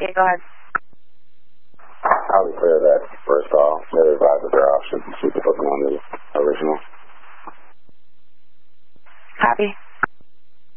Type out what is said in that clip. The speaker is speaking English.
Okay, go ahead. I would clear that first off. Maybe revise the their options and keep it looking on the original. Copy.